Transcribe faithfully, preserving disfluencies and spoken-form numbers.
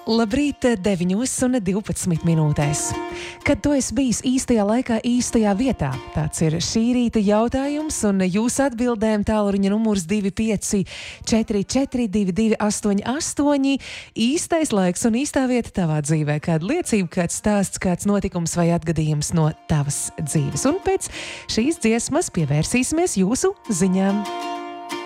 Labrīt, deviņos un divpadsmit minūtēs. Kad tu esi bijis īstajā laikā, īstajā vietā? Tāds ir šī rīta jautājums, un jūsu atbildēm tālruņa numurs divi pieci četri četri divi divi astoņi astoņi. Īstais laiks un īstā vieta tavā dzīvē. Kāda liecība, kāds stāsts, kāds notikums vai atgadījums no tavas dzīves. Un pēc šīs dziesmas pievērsīsimies jūsu ziņām.